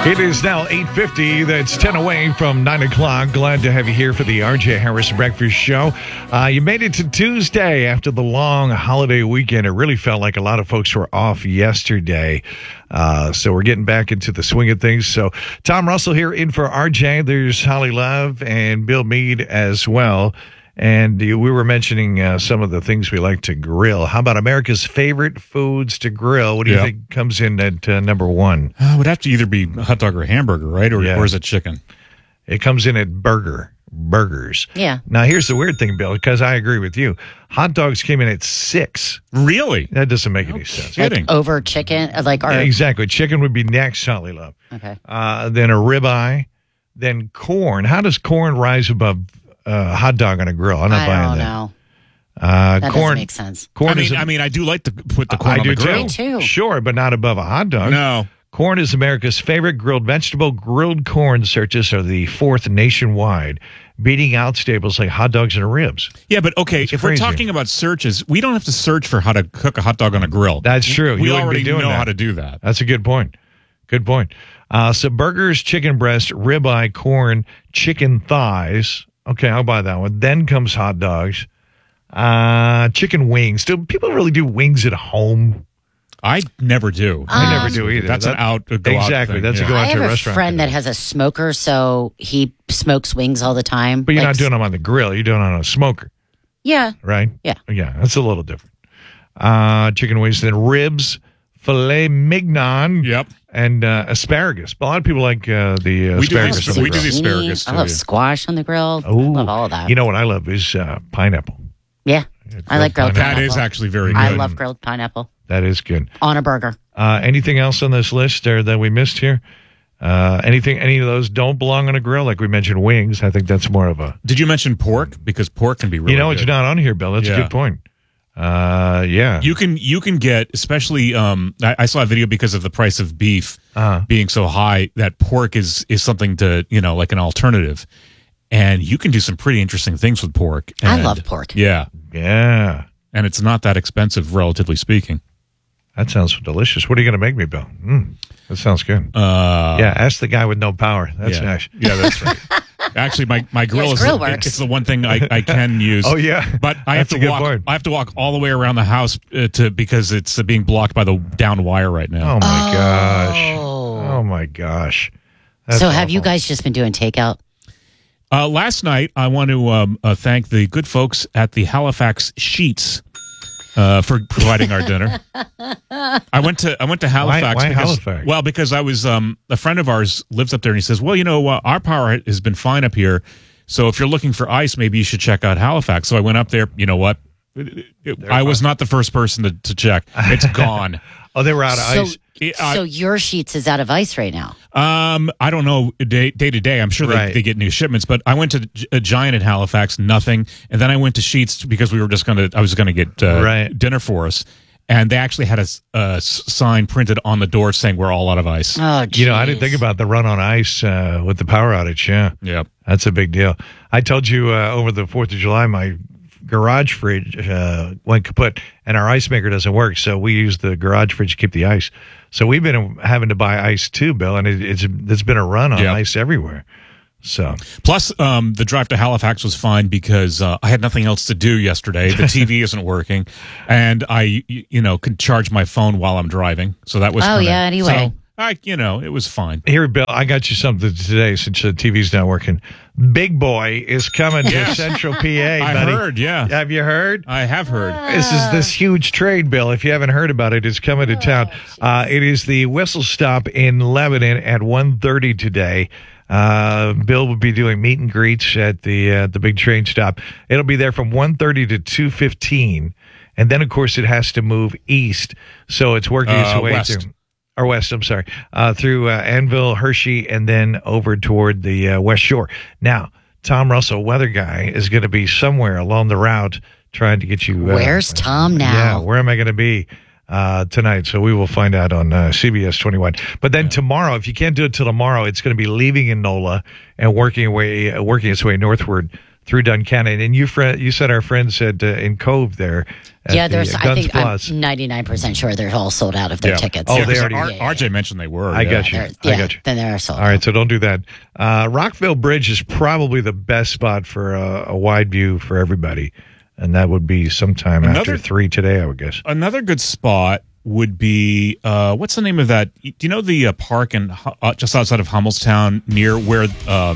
It is now 8:50. That's 10 away from 9 o'clock. Glad to have you here for the RJ Harris Breakfast Show. You made it to Tuesday after the long holiday weekend. It really felt like a lot of folks were off yesterday. So we're getting back into the swing of things. So Tom Russell here in for RJ. There's Holly Love and Bill Meade as well. And we were mentioning some of the things we like to grill. How about America's favorite foods to grill? What do you think comes in at number one? It would have to either be a hot dog or a hamburger, right? Or is it chicken? It comes in at burgers. Yeah. Now, here's the weird thing, Bill, because I agree with you. Hot dogs came in at 6. Really? That doesn't make any sense. Kidding. Over chicken? Yeah, exactly. Chicken would be next, Holly Love. Okay. Then a ribeye. Then corn. How does corn rise above hot dog on a grill? I'm not buying that. I don't know. That doesn't make sense. Corn I mean, I do like to put the corn on the grill. Me too. Sure, but not above a hot dog. No. Corn is America's favorite grilled vegetable. Grilled corn searches are the 4th nationwide, beating out staples like hot dogs and ribs. Yeah, but okay, if we're talking about searches, we don't have to search for how to cook a hot dog on a grill. That's true. We already know how to do that. That's a good point. Good point. So burgers, chicken breast, ribeye, corn, chicken thighs. Okay, I'll buy that one. Then comes hot dogs. Chicken wings. Do people really do wings at home? I never do. I never do either. That's an go out exactly. thing. That's a go I out to a have restaurant. a friend that has a smoker, so he smokes wings all the time. But you're not doing them on the grill. You're doing it on a smoker, Yeah. right? Yeah. Yeah, that's a little different. Chicken wings, then ribs, filet mignon. Yep. And asparagus. A lot of people like the asparagus. We do the asparagus, I love squash on the grill. Ooh. Love all of that. You know what I love is pineapple. Yeah. I like grilled pineapple. That is actually very good. I love grilled pineapple. That is good. On a burger. Anything else on this list there that we missed here? Any of those don't belong on a grill? Like we mentioned wings. I think that's more of a... Did you mention pork? Because pork can be really good. It's not on here, Bill. That's a good point. Yeah. You can get, especially, I saw a video because of the price of beef being so high, that pork is something to, like an alternative. And you can do some pretty interesting things with pork. I love pork. Yeah. Yeah. And it's not that expensive, relatively speaking. That sounds delicious. What are you going to make me, Bill? That sounds good. Ask the guy with no power. That's nice. Yeah, that's right. Actually, my grill it's the one thing I can use. Oh yeah, but I have to walk all the way around the house because it's being blocked by the down wire right now. Oh my gosh. Oh my gosh. That's so awful. have you guys just been doing takeout? Last night, I want to thank the good folks at the Halifax Sheets for providing our dinner. I went to Halifax. Why Halifax? Well, because I was a friend of ours lives up there, and he says, "Well, our power has been fine up here, so if you're looking for ice, maybe you should check out Halifax." So I went up there. You know what? I was not the first person to check. It's gone. Oh, they were out of ice. So your Sheets is out of ice right now. I don't know day to day. I'm sure they get new shipments, but I went to a Giant in Halifax, nothing, and then I went to Sheets because I was gonna get dinner for us, and they actually had a sign printed on the door saying we're all out of ice. Oh, geez. I didn't think about the run on ice with the power outage. Yeah, that's a big deal. I told you over the 4th of July, my garage fridge went kaput, and our ice maker doesn't work, so we use the garage fridge to keep the ice. So we've been having to buy ice too, Bill, and it's been a run on ice everywhere. So plus the drive to Halifax was fine because I had nothing else to do yesterday. The TV isn't working, and I could charge my phone while I'm driving, so that was anyway. It was fine. Here, Bill, I got you something today since the TV's not working. Big Boy is coming to Central PA, buddy. I heard, yeah. Have you heard? I have heard. This is this huge trade, Bill. If you haven't heard about it, it's coming to town. It is the Whistle Stop in Lebanon at 1:30 today. Bill will be doing meet and greets at the big train stop. It'll be there from 1:30 to 2:15. And then, of course, it has to move east. So it's working its way through. Or west, I'm sorry, through Anvil, Hershey, and then over toward the West Shore. Now, Tom Russell, weather guy, is going to be somewhere along the route trying to get you. Where's Tom now? Yeah, where am I going to be tonight? So we will find out on CBS 21. But then tomorrow, if you can't do it till tomorrow, it's going to be leaving in NOLA and working its way northward through Duncannon. And you said our friends in Cove there. Yeah, I think Plus. I'm 99% sure they're all sold out of their tickets. Oh, they already. RJ mentioned they were. I got you. I got you. Then they're sold out. All right, so don't do that. Rockville Bridge is probably the best spot for a wide view for everybody, and that would be sometime after 3 today, I would guess. Another good spot would be what's the name of that? Do you know the park in just outside of Hummelstown near where?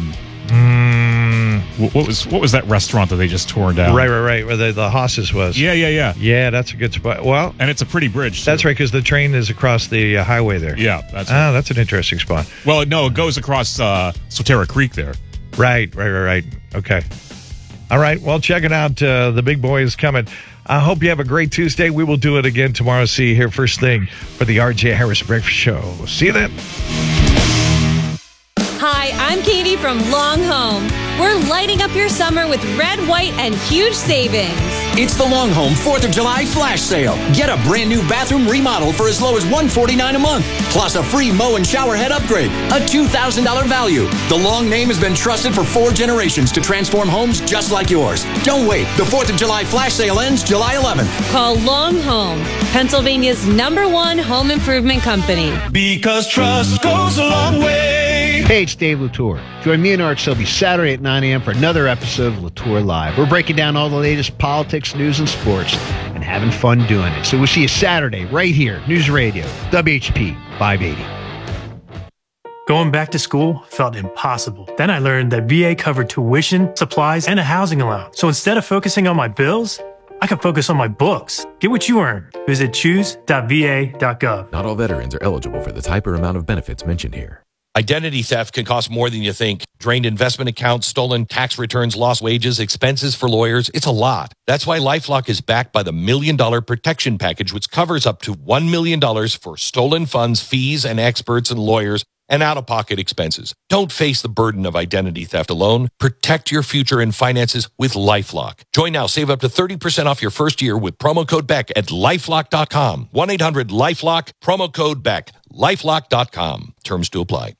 What was that restaurant that they just tore down? Right. Where the Hosses was. Yeah. Yeah, that's a good spot. Well, and it's a pretty bridge, too. That's right, because the train is across the highway there. Yeah, that's right. That's an interesting spot. Well, no, it goes across Soterra Creek there. Right. Okay. All right, well, check it out. The big boy is coming. I hope you have a great Tuesday. We will do it again tomorrow. See you here first thing for the RJ Harris Breakfast Show. See you then. Hi, I'm Katie from Long Home. We're lighting up your summer with red, white, and huge savings. It's the Long Home 4th of July flash sale. Get a brand new bathroom remodel for as low as $149 a month, plus a free mow and shower head upgrade, a $2,000 value. The Long name has been trusted for 4 generations to transform homes just like yours. Don't wait. The 4th of July flash sale ends July 11th. Call Long Home, Pennsylvania's #1 home improvement company. Because trust goes a long way. Hey, it's Dave Latour. Join me and Art Selby Saturday at 9 a.m. for another episode of Latour Live. We're breaking down all the latest politics, news, and sports, and having fun doing it. So we'll see you Saturday right here, News Radio, WHP 580. Going back to school felt impossible. Then I learned that VA covered tuition, supplies, and a housing allowance. So instead of focusing on my bills, I could focus on my books. Get what you earn. Visit choose.va.gov. Not all veterans are eligible for the type or amount of benefits mentioned here. Identity theft can cost more than you think. Drained investment accounts, stolen tax returns, lost wages, expenses for lawyers. It's a lot. That's why LifeLock is backed by the $1 Million Protection Package, which covers up to $1 million for stolen funds, fees, and experts and lawyers, and out-of-pocket expenses. Don't face the burden of identity theft alone. Protect your future and finances with LifeLock. Join now. Save up to 30% off your first year with promo code BECK at LifeLock.com. 1-800-LifeLock, promo code BECK. LifeLock.com. Terms to apply.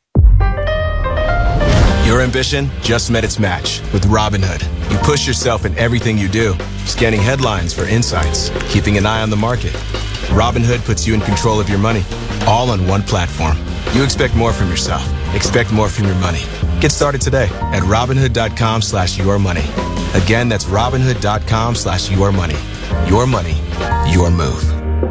Your ambition just met its match with Robinhood. You push yourself in everything you do, scanning headlines for insights, keeping an eye on the market. Robinhood puts you in control of your money, all on one platform. You expect more from yourself. Expect more from your money. Get started today at Robinhood.com/yourmoney. Again, that's Robinhood.com/yourmoney. Your money, your move.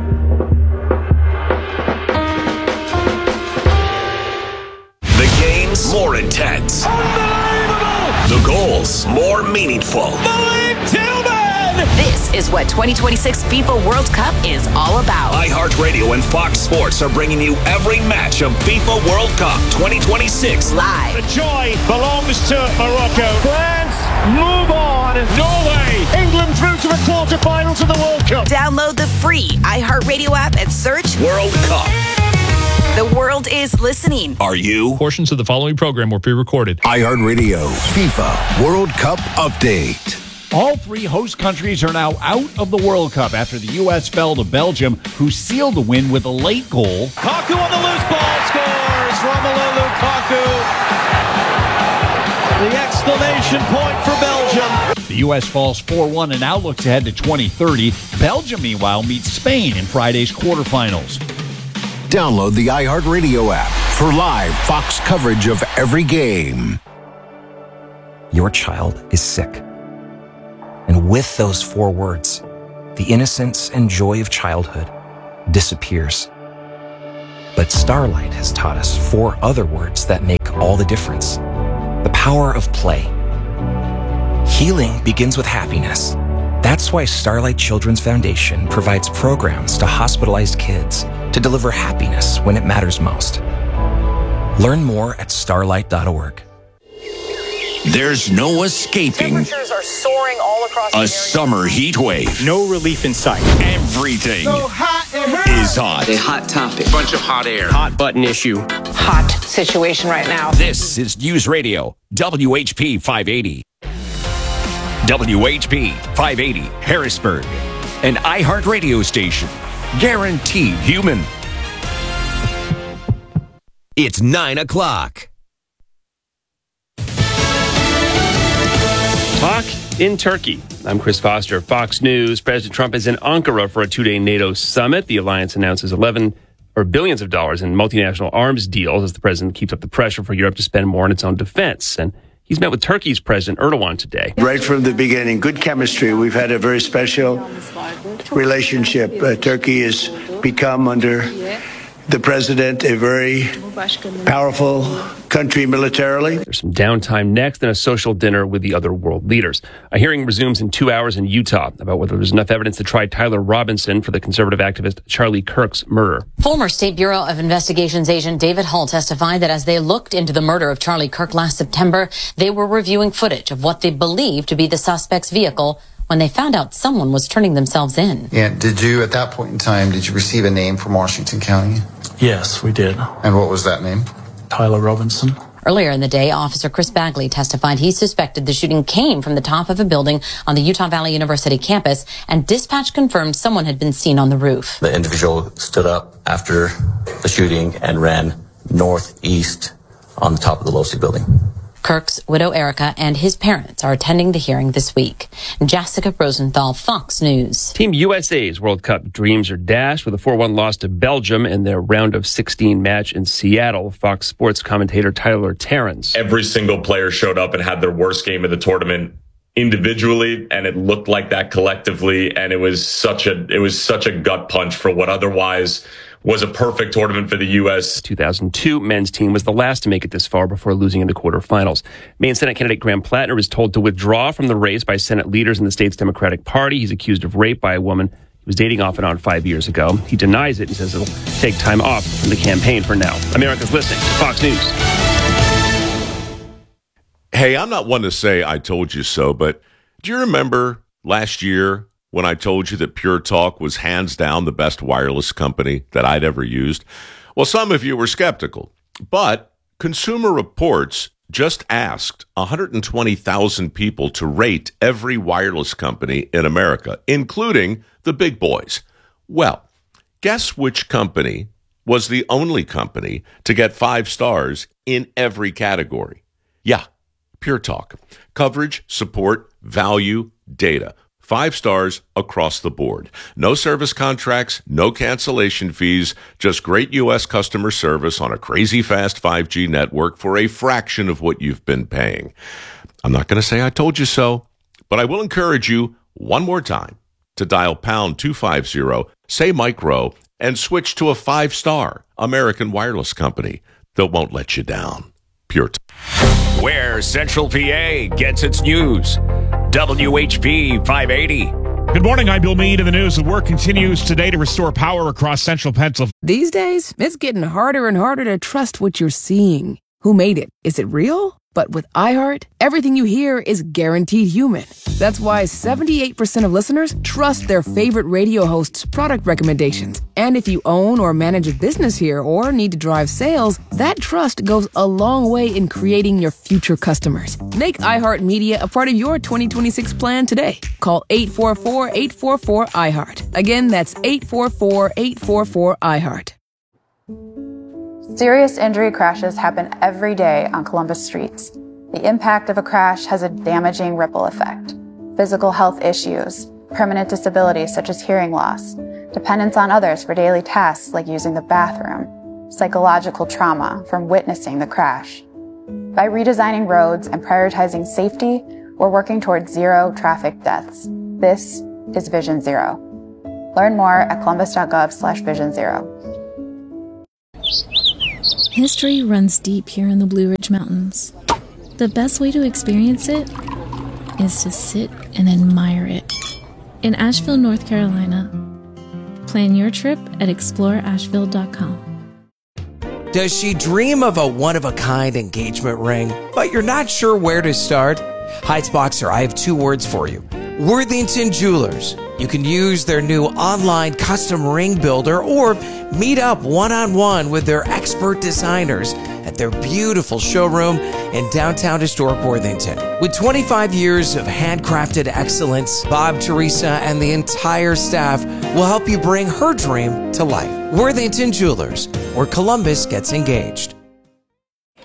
The games more intense. Unbelievable! The goals more meaningful. Malik Tillman! This is what 2026 FIFA World Cup is all about. iHeartRadio and Fox Sports are bringing you every match of FIFA World Cup 2026 live. The joy belongs to Morocco. France move on. Norway, England through to the quarterfinals of the World Cup. Download the free iHeartRadio app and search World Cup. The world is listening. Are you? Portions of the following program were pre-recorded. iHeartRadio FIFA World Cup Update. All 3 host countries are now out of the World Cup after the U.S. fell to Belgium, who sealed the win with a late goal. Lukaku on the loose ball scores. Romelu Lukaku. The exclamation point for Belgium. The U.S. falls 4-1 and now looks ahead to 2030. Belgium, meanwhile, meets Spain in Friday's quarterfinals. Download the iHeartRadio app for live Fox coverage of every game. Your child is sick. And with those 4 words, the innocence and joy of childhood disappears. But Starlight has taught us 4 other words that make all the difference. The power of play. Healing begins with happiness. That's why Starlight Children's Foundation provides programs to hospitalized kids to deliver happiness when it matters most. Learn more at starlight.org. There's no escaping. Temperatures are soaring all across a summer heat wave. No relief in sight. Everything so hot is hot. A hot topic. Bunch of hot air. Hot button issue. Hot situation right now. This is News Radio, WHP 580. WHP 580, Harrisburg. An iHeart radio station. Guaranteed human. It's 9 o'clock. Talk in Turkey. I'm Chris Foster, Fox News. President Trump is in Ankara for a two-day NATO summit. The alliance announces billions of dollars in multinational arms deals as the president keeps up the pressure for Europe to spend more on its own defense. And he's met with Turkey's President Erdogan today. Right from the beginning, good chemistry. We've had a very special relationship. Turkey has become, under the president, a very powerful country militarily. There's some downtime next and a social dinner with the other world leaders. A hearing resumes in 2 hours in Utah about whether there's enough evidence to try Tyler Robinson for the conservative activist Charlie Kirk's murder. Former State Bureau of Investigations agent David Hull testified that as they looked into the murder of Charlie Kirk last September, they were reviewing footage of what they believed to be the suspect's vehicle when they found out someone was turning themselves in. Yeah, did you, at that point in time, did you receive a name from Washington County? Yes, we did. And what was that name? Tyler Robinson. Earlier in the day, Officer Chris Bagley testified he suspected the shooting came from the top of a building on the Utah Valley University campus, and dispatch confirmed someone had been seen on the roof. The individual stood up after the shooting and ran northeast on the top of the Losey building. Kirk's widow, Erica, and his parents are attending the hearing this week. Jessica Rosenthal, Fox News. Team USA's World Cup dreams are dashed with a 4-1 loss to Belgium in their round of 16 match in Seattle. Fox Sports commentator Tyler Terrence. Every single player showed up and had their worst game of the tournament individually, and it looked like that collectively, and it was such a gut punch for what otherwise was a perfect tournament for the U.S. 2002 men's team was the last to make it this far before losing in the quarterfinals. Maine Senate candidate Graham Plattner is told to withdraw from the race by Senate leaders in the state's Democratic Party. He's accused of rape by a woman he was dating off and on 5 years ago. He denies it and says he'll take time off from the campaign for now. America's listening to Fox News. Hey, I'm not one to say I told you so, but do you remember last year when I told you that Pure Talk was hands down the best wireless company that I'd ever used? Well, some of you were skeptical, but Consumer Reports just asked 120,000 people to rate every wireless company in America, including the big boys. Well, guess which company was the only company to get 5 stars in every category? Yeah, Pure Talk. Coverage, support, value, data. 5 stars across the board. No service contracts, no cancellation fees, just great U.S. customer service on a crazy fast 5G network for a fraction of what you've been paying. I'm not going to say I told you so, but I will encourage you one more time to dial pound 250, say micro, and switch to a 5-star American wireless company that won't let you down. Pure Talk. Where Central PA gets its news. WHP 580. Good morning, I'm Bill Meade, and the news. The work continues today to restore power across central Pennsylvania. These days, it's getting harder and harder to trust what you're seeing. Who made it? Is it real? But with iHeart, everything you hear is guaranteed human. That's why 78% of listeners trust their favorite radio host's product recommendations. And if you own or manage a business here or need to drive sales, that trust goes a long way in creating your future customers. Make iHeartMedia a part of your 2026 plan today. Call 844-844-iHeart. Again, that's 844-844-iHeart. Serious injury crashes happen every day on Columbus streets. The impact of a crash has a damaging ripple effect. Physical health issues, permanent disabilities such as hearing loss, dependence on others for daily tasks like using the bathroom, psychological trauma from witnessing the crash. By redesigning roads and prioritizing safety, we're working towards zero traffic deaths. This is Vision Zero. Learn more at columbus.gov/Vision Zero. History runs deep here in the Blue Ridge Mountains. The best way to experience it is to sit and admire it. In Asheville, North Carolina. Plan your trip at exploreasheville.com. Does she dream of a one-of-a-kind engagement ring, but you're not sure where to start? Heights Boxer, I have 2 words for you. Worthington Jewelers. You can use their new online custom ring builder or meet up one-on-one with their expert designers at their beautiful showroom in downtown historic Worthington. With 25 years of handcrafted excellence, Bob, Teresa, and the entire staff will help you bring her dream to life. Worthington Jewelers, where Columbus gets engaged.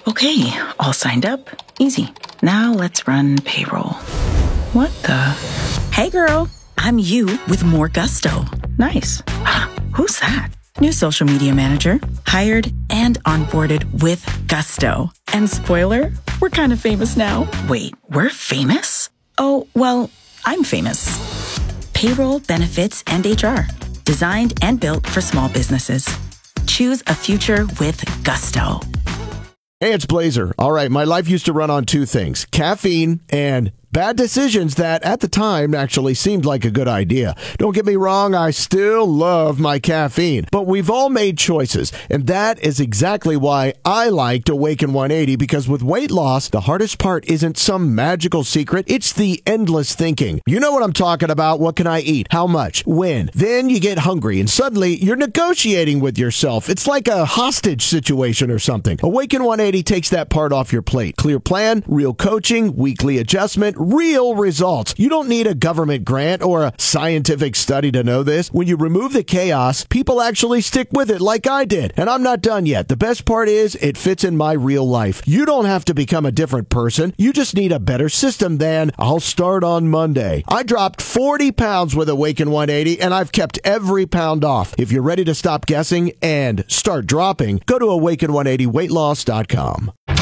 Okay, all signed up. Easy. Now let's run payroll. What the? Hey girl, I'm you with more gusto. Nice. Who's that? New social media manager, hired and onboarded with gusto. And spoiler, we're kind of famous now. Wait, we're famous? Oh, well, I'm famous. Payroll, benefits, and HR. Designed and built for small businesses. Choose a future with gusto. Hey, it's Blazer. All right, my life used to run on two things, caffeine and bad decisions that at the time actually seemed like a good idea. Don't get me wrong, I still love my caffeine, but we've all made choices, and that is exactly why I liked Awaken 180, because with weight loss, the hardest part isn't some magical secret, it's the endless thinking. You know what I'm talking about. What can I eat? How much? When? Then you get hungry, and suddenly you're negotiating with yourself. It's like a hostage situation or something. Awaken 180 takes that part off your plate. Clear plan, real coaching, weekly adjustment, real results. You don't need a government grant or a scientific study to know this. When you remove the chaos, people actually stick with it like I did. And I'm not done yet. The best part is it fits in my real life. You don't have to become a different person. You just need a better system than I'll start on Monday. I dropped 40 pounds with Awaken 180 and I've kept every pound off. If you're ready to stop guessing and start dropping, go to awaken180weightloss.com.